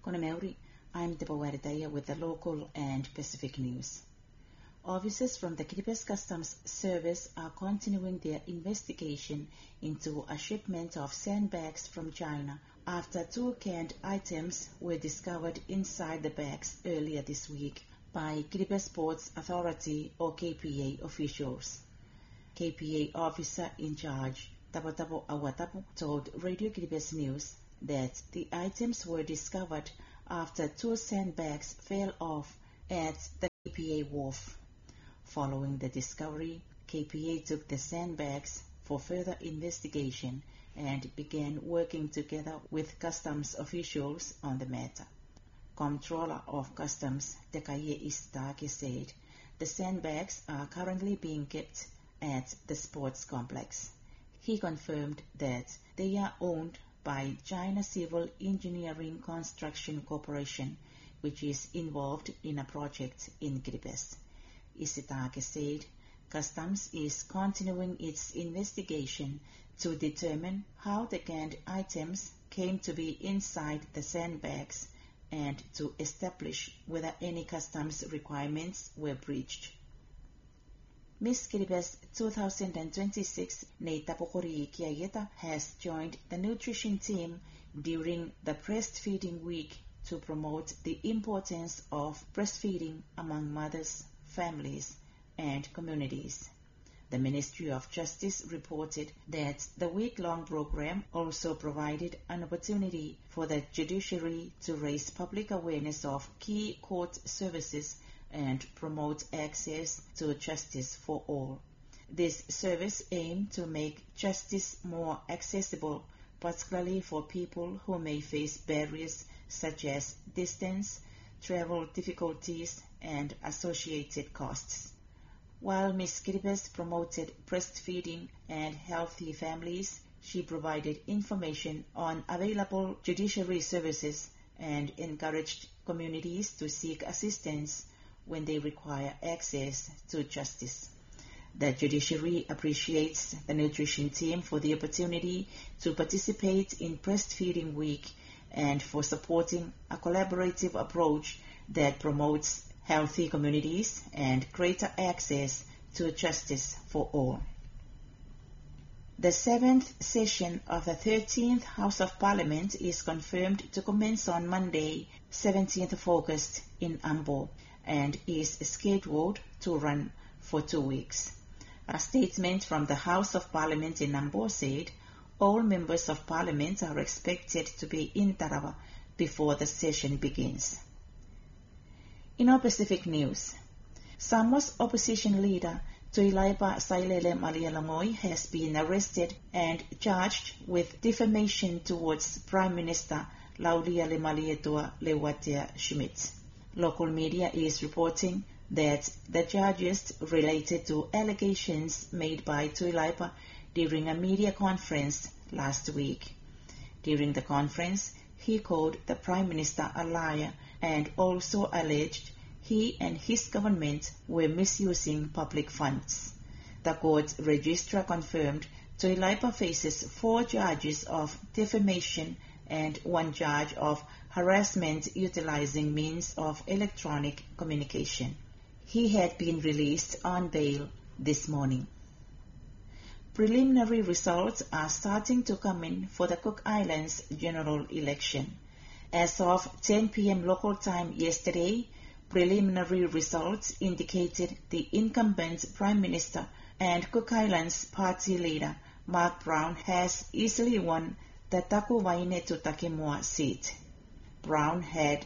Konameuri, I'm Deborah Waridaya with the local and Pacific news. Officers from the Kiribati Customs Service are continuing their investigation into a shipment of sandbags from China after 2 canned items were discovered inside the bags earlier this week by Kiribati Ports Authority or KPA officials. KPA officer in charge, Tabotabo Awatapu, told Radio Kiribati News that the items were discovered after 2 sandbags fell off at the KPA wharf. Following the discovery, KPA took the sandbags for further investigation and began working together with customs officials on the matter. Comptroller of Customs Tekaye Isitake said the sandbags are currently being kept at the sports complex. He confirmed that they are owned by China Civil Engineering Construction Corporation, which is involved in a project in Kiribati. Isitake said Customs is continuing its investigation to determine how the canned items came to be inside the sandbags and to establish whether any customs requirements were breached. Miss Kiribati 2026 Neitapokori Kiayeta has joined the nutrition team during the breastfeeding week to promote the importance of breastfeeding among mothers, families, and communities. The Ministry of Justice reported that the week-long program also provided an opportunity for the judiciary to raise public awareness of key court services and promote access to justice for all. This service aimed to make justice more accessible, particularly for people who may face barriers such as distance, travel difficulties, and associated costs. While Ms. Kiribati promoted breastfeeding and healthy families, she provided information on available judiciary services and encouraged communities to seek assistance when they require access to justice. The judiciary appreciates the nutrition team for the opportunity to participate in Breastfeeding Week and for supporting a collaborative approach that promotes healthy communities and greater access to justice for all. The 7th session of the 13th House of Parliament is confirmed to commence on Monday, 17th of August in Ambo, and is scheduled to run for 2 weeks. A statement from the House of Parliament in Ambo said all members of Parliament are expected to be in Tarawa before the session begins. In our Pacific news, Samoa's opposition leader Tuilaipa Sailele Malialamoi has been arrested and charged with defamation towards Prime Minister Laulia Lemalietua Lewatia Schmidt. Local media is reporting that the charges related to allegations made by Tuilaipa during a media conference last week. During the conference, he called the Prime Minister a liar and also alleged he and his government were misusing public funds. The court registrar confirmed Tuilaipa faces 4 charges of defamation and 1 charge of harassment utilizing means of electronic communication. He had been released on bail this morning. Preliminary results are starting to come in for the Cook Islands general election. As of 10 p.m. local time yesterday, preliminary results indicated the incumbent Prime Minister and Cook Islands Party leader Mark Brown has easily won the Taku Wainetu Takemua seat. Brown had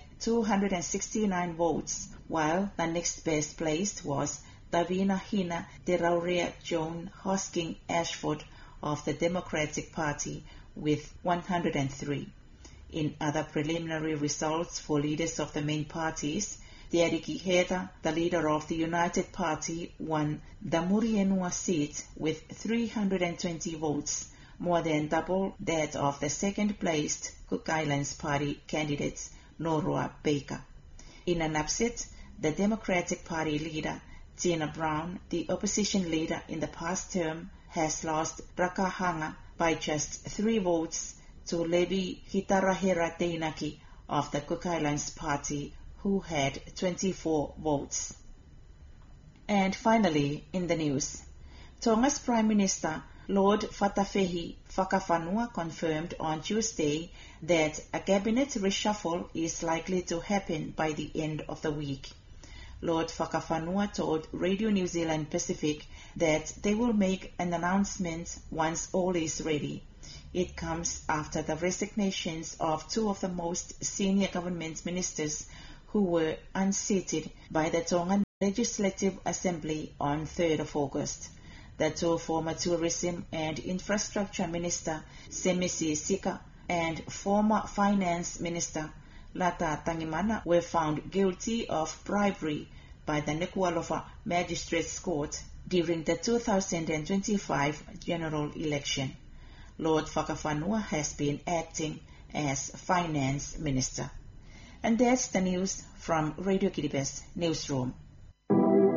269 votes, while the next best placed was Davina Hina Teraurea Joan Hosking Ashford of the Democratic Party with 103. In other preliminary results for leaders of the main parties, Tiariki Heta, the leader of the United Party, won the Murienua seat with 320 votes, more than double that of the second-placed Cook Islands Party candidate Norua Baker. In an upset, the Democratic Party leader, Tina Brown, the opposition leader in the past term, has lost Rakahanga by just 3 votes to Levi Hitarahera Teinaki of the Cook Islands Party, who had 24 votes. And finally, in the news, Tonga's Prime Minister Lord Fatafehi Whakawhanua confirmed on Tuesday that a cabinet reshuffle is likely to happen by the end of the week. Lord Whakawhanua told Radio New Zealand Pacific that they will make an announcement once all is ready. It comes after the resignations of two of the most senior government ministers who were unseated by the Tongan Legislative Assembly on 3rd of August. The two former Tourism and Infrastructure Minister Semisi Sika and former Finance Minister Lata Tangimana were found guilty of bribery by the Nuku'alofa Magistrates Court during the 2025 general election. Lord Whakawhanua has been acting as Finance Minister. And that's the news from Radio Kiribati Newsroom.